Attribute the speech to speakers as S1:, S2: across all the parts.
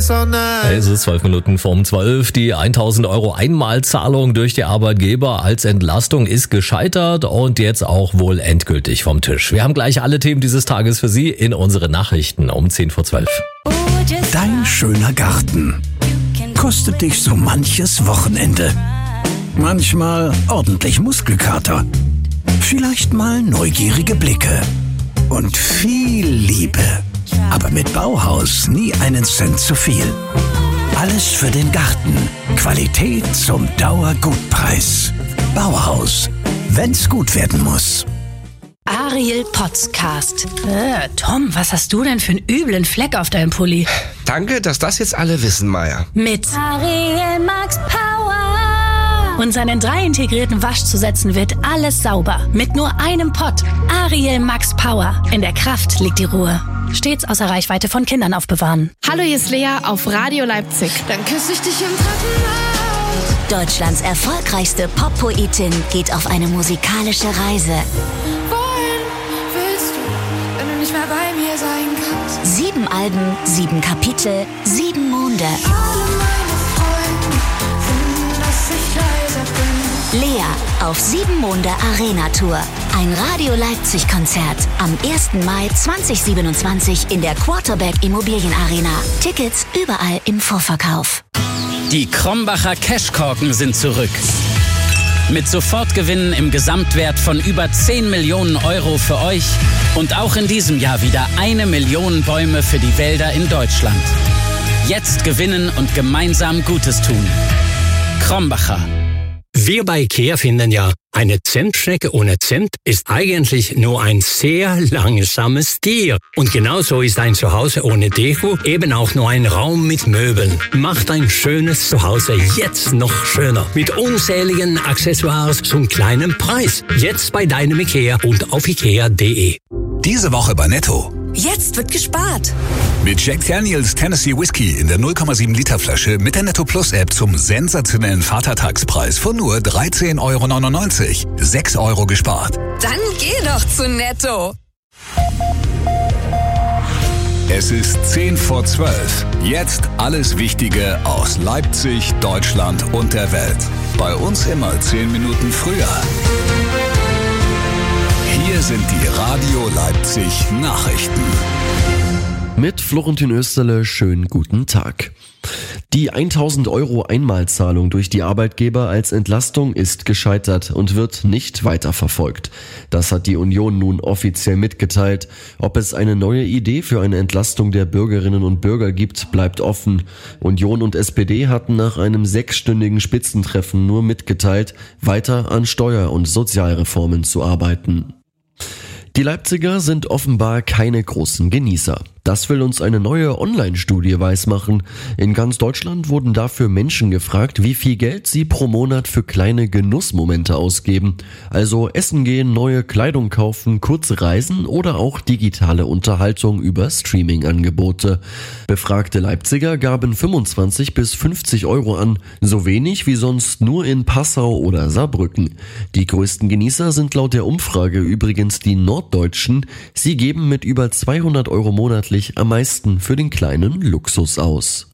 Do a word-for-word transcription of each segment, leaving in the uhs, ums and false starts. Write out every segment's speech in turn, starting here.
S1: Sonne.
S2: Es ist zwölf Minuten vorm zwölf. Die tausend Euro Einmalzahlung durch die Arbeitgeber als Entlastung ist gescheitert und jetzt auch wohl endgültig vom Tisch. Wir haben gleich alle Themen dieses Tages für Sie in unsere Nachrichten um zehn vor zwölf.
S3: Dein schöner Garten kostet dich so manches Wochenende. Manchmal ordentlich Muskelkater. Vielleicht mal neugierige Blicke. Und viel Liebe. Aber mit Bauhaus nie einen Cent zu viel. Alles für den Garten. Qualität zum Dauergutpreis. Bauhaus. Wenn's gut werden muss.
S4: Ariel Podcast. Äh, Tom, was hast du denn für einen üblen Fleck auf deinem Pulli?
S5: Danke, dass das jetzt alle wissen, Maya.
S4: Mit
S6: Ariel Max Power.
S4: Und seinen drei integrierten Waschzusätzen wird alles sauber. Mit nur einem Pott. Ariel Max Power. In der Kraft liegt die Ruhe. Stets außer Reichweite von Kindern aufbewahren.
S7: Hallo, hier ist Lea auf Radio Leipzig.
S6: Dann küsse ich dich im Treppenhaus.
S8: Deutschlands erfolgreichste Pop-Poetin geht auf eine musikalische Reise.
S6: Wohin willst du, wenn du nicht mehr bei mir sein kannst?
S8: Sieben Alben, sieben Kapitel, sieben Monde.
S6: Alle meine Freunde finden, dass ich leiser bin.
S8: Lea auf Sieben Monde Arena Tour. Ein Radio Leipzig Konzert am ersten Mai zweitausendsiebenundzwanzig in der Quarterback Immobilien Arena. Tickets überall im Vorverkauf.
S9: Die Krombacher Cashkorken sind zurück. Mit Sofortgewinnen im Gesamtwert von über zehn Millionen Euro für euch und auch in diesem Jahr wieder eine Million Bäume für die Wälder in Deutschland. Jetzt gewinnen und gemeinsam Gutes tun. Krombacher.
S10: Wir bei IKEA finden ja, eine Zentschnecke ohne Cent ist eigentlich nur ein sehr langsames Tier. Und genauso ist ein Zuhause ohne Deko eben auch nur ein Raum mit Möbeln. Macht ein schönes Zuhause jetzt noch schöner. Mit unzähligen Accessoires zum kleinen Preis. Jetzt bei deinem IKEA und auf ikea punkt de.
S3: Diese Woche bei Netto.
S4: Jetzt wird gespart.
S3: Mit Jack Daniels Tennessee Whiskey in der null Komma sieben Liter Flasche mit der Netto Plus App zum sensationellen Vatertagspreis von nur dreizehn Euro neunundneunzig. sechs Euro gespart.
S4: Dann geh doch zu Netto.
S3: Es ist zehn vor zwölf. Jetzt alles Wichtige aus Leipzig, Deutschland und der Welt. Bei uns immer zehn Minuten früher. Hier sind die Radio Leipzig Nachrichten.
S2: Mit Florentin Österle, schönen guten Tag. Die tausend Euro Einmalzahlung durch die Arbeitgeber als Entlastung ist gescheitert und wird nicht weiterverfolgt. Das hat die Union nun offiziell mitgeteilt. Ob es eine neue Idee für eine Entlastung der Bürgerinnen und Bürger gibt, bleibt offen. Union und S P D hatten nach einem sechsstündigen Spitzentreffen nur mitgeteilt, weiter an Steuer- und Sozialreformen zu arbeiten. Die Leipziger sind offenbar keine großen Genießer. Das will uns eine neue Online-Studie weismachen. In ganz Deutschland wurden dafür Menschen gefragt, wie viel Geld sie pro Monat für kleine Genussmomente ausgeben. Also essen gehen, neue Kleidung kaufen, kurze Reisen oder auch digitale Unterhaltung über Streaming-Angebote. Befragte Leipziger gaben fünfundzwanzig bis fünfzig Euro an, so wenig wie sonst nur in Passau oder Saarbrücken. Die größten Genießer sind laut der Umfrage übrigens die Norddeutschen. Sie geben mit über zweihundert Euro monatlich am meisten für den kleinen Luxus aus.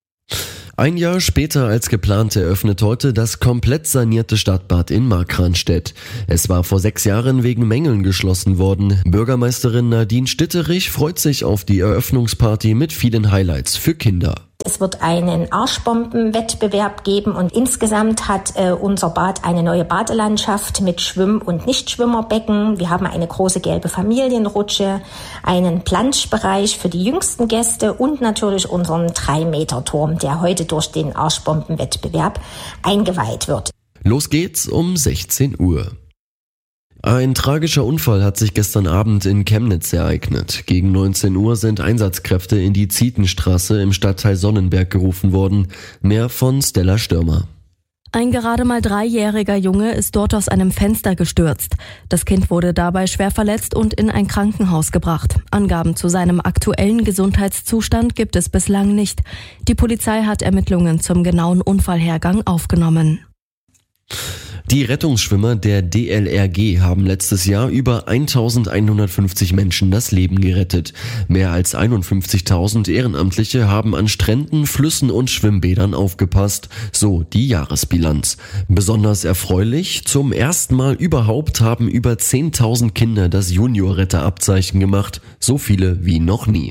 S2: Ein Jahr später als geplant eröffnet heute das komplett sanierte Stadtbad in Markranstädt. Es war vor sechs Jahren wegen Mängeln geschlossen worden. Bürgermeisterin Nadine Stitterich freut sich auf die Eröffnungsparty mit vielen Highlights für Kinder.
S11: Es wird einen Arschbombenwettbewerb geben und insgesamt hat äh, unser Bad eine neue Badelandschaft mit Schwimm- und Nichtschwimmerbecken. Wir haben eine große gelbe Familienrutsche, einen Planschbereich für die jüngsten Gäste und natürlich unseren drei Meter Turm, der heute durch den Arschbombenwettbewerb eingeweiht wird.
S2: Los geht's um sechzehn Uhr. Ein tragischer Unfall hat sich gestern Abend in Chemnitz ereignet. Gegen neunzehn Uhr sind Einsatzkräfte in die Zietenstraße im Stadtteil Sonnenberg gerufen worden. Mehr von Stella Stürmer.
S12: Ein gerade mal dreijähriger Junge ist dort aus einem Fenster gestürzt. Das Kind wurde dabei schwer verletzt und in ein Krankenhaus gebracht. Angaben zu seinem aktuellen Gesundheitszustand gibt es bislang nicht. Die Polizei hat Ermittlungen zum genauen Unfallhergang aufgenommen.
S2: Die Rettungsschwimmer der D L R G haben letztes Jahr über eintausendeinhundertfünfzig Menschen das Leben gerettet. Mehr als einundfünfzigtausend Ehrenamtliche haben an Stränden, Flüssen und Schwimmbädern aufgepasst, so die Jahresbilanz. Besonders erfreulich, zum ersten Mal überhaupt haben über zehntausend Kinder das Juniorretterabzeichen gemacht, so viele wie noch nie.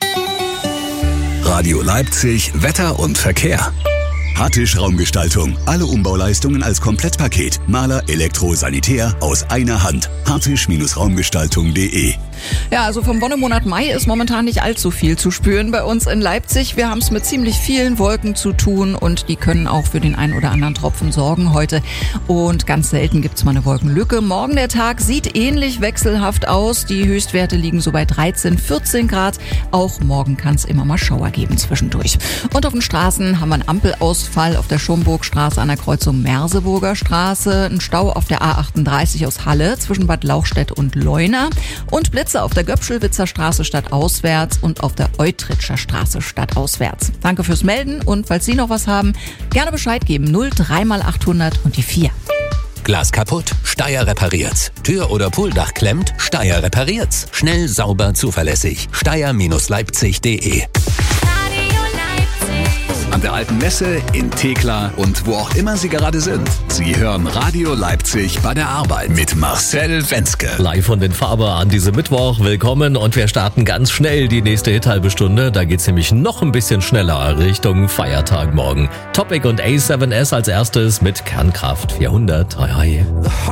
S3: Radio Leipzig, Wetter und Verkehr. Hartisch Raumgestaltung. Alle Umbauleistungen als Komplettpaket. Maler, Elektro, Sanitär aus einer Hand. hartisch Raumgestaltung punkt de.
S1: Ja, also vom Wonnemonat Mai ist momentan nicht allzu viel zu spüren bei uns in Leipzig. Wir haben es mit ziemlich vielen Wolken zu tun und die können auch für den einen oder anderen Tropfen sorgen heute. Und ganz selten gibt's mal eine Wolkenlücke. Morgen der Tag sieht ähnlich wechselhaft aus. Die Höchstwerte liegen so bei dreizehn, vierzehn Grad. Auch morgen kann es immer mal Schauer geben zwischendurch. Und auf den Straßen haben wir einen Ampelausfall auf der Schomburgstraße an der Kreuzung Merseburger Straße. Ein Stau auf der A achtunddreißig aus Halle zwischen Bad Lauchstädt und Leuna. Und Blitz auf der Göpschelwitzer Straße stadtauswärts und auf der Eutritscher Straße stadtauswärts. Danke fürs Melden und falls Sie noch was haben, gerne Bescheid geben. null drei mal achthundert und die vier.
S13: Glas kaputt? Steyr repariert's. Tür oder Pooldach klemmt? Steyr repariert's. Schnell, sauber, zuverlässig. Steyr Leipzig punkt de.
S3: An der Alten Messe, in Thekla und wo auch immer Sie gerade sind. Sie hören Radio Leipzig bei der Arbeit mit Marcel Wenzke.
S14: Live von den Faber an diesem Mittwoch. Willkommen und wir starten ganz schnell die nächste Hit-halbe Stunde. Da geht's nämlich noch ein bisschen schneller Richtung Feiertag morgen. Topic und A sieben S als erstes mit Kernkraft vierhundert. Hoi, hoi.